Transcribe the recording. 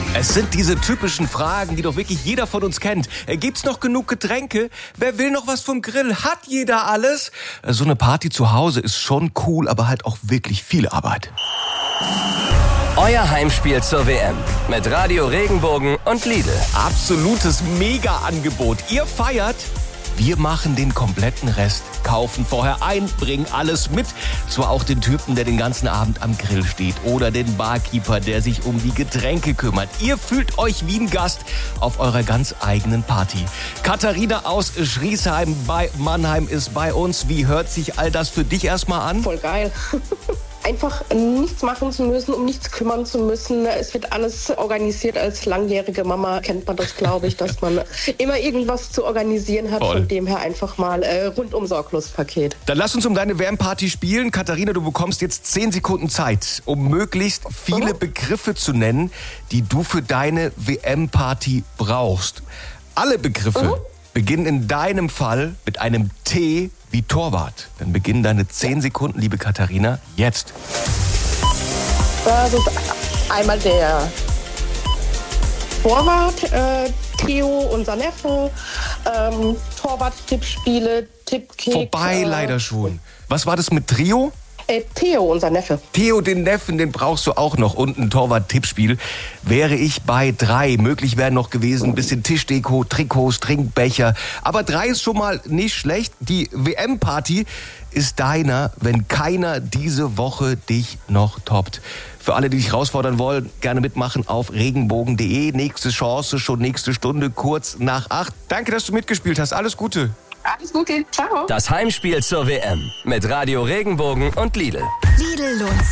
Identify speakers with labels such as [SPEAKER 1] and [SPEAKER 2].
[SPEAKER 1] Es sind diese typischen Fragen, die doch wirklich jeder von uns kennt. Gibt's noch genug Getränke? Wer will noch was vom Grill? Hat jeder alles? So eine Party zu Hause ist schon cool, aber halt auch wirklich viel Arbeit.
[SPEAKER 2] Euer Heimspiel zur WM mit Radio Regenbogen und Lidl.
[SPEAKER 1] Absolutes Mega-Angebot. Ihr feiert, wir machen den kompletten Rest. Kaufen vorher ein, bringen alles mit. Zwar auch den Typen, der den ganzen Abend am Grill steht. Oder den Barkeeper, der sich um die Getränke kümmert. Ihr fühlt euch wie ein Gast auf eurer ganz eigenen Party. Katharina aus Schriesheim bei Mannheim ist bei uns. Wie hört sich all das für dich erstmal an?
[SPEAKER 3] Voll geil. Einfach nichts machen zu müssen, um nichts kümmern zu müssen. Es wird alles organisiert. Als langjährige Mama kennt man das, glaube ich, dass man immer irgendwas zu organisieren hat.
[SPEAKER 1] Voll.
[SPEAKER 3] Von dem her einfach mal rundum sorglos Paket.
[SPEAKER 1] Dann lass uns um deine WM-Party spielen. Katharina, du bekommst jetzt 10 Sekunden Zeit, um möglichst viele Begriffe zu nennen, die du für deine WM-Party brauchst. Alle Begriffe beginnen in deinem Fall mit einem T wie Torwart. Dann beginnen deine 10 Sekunden, liebe Katharina, jetzt.
[SPEAKER 3] Das ist einmal der Torwart, Theo, unser Neffe, Torwart-Tippspiele, Tippkick.
[SPEAKER 1] Vorbei leider schon. Was war das mit Trio?
[SPEAKER 3] Theo, unser Neffe.
[SPEAKER 1] Theo, den Neffen, den brauchst du auch noch. Und ein Torwart-Tippspiel wäre ich bei 3. Möglich wären noch gewesen ein bisschen Tischdeko, Trikots, Trinkbecher. Aber 3 ist schon mal nicht schlecht. Die WM-Party ist deiner, wenn keiner diese Woche dich noch toppt. Für alle, die dich herausfordern wollen, gerne mitmachen auf regenbogen.de. Nächste Chance, schon nächste Stunde, kurz nach 8. Danke, dass du mitgespielt hast. Alles Gute.
[SPEAKER 3] Alles Gute, ciao.
[SPEAKER 2] Das Heimspiel zur WM mit Radio Regenbogen und Lidl.
[SPEAKER 4] Lidl lohnt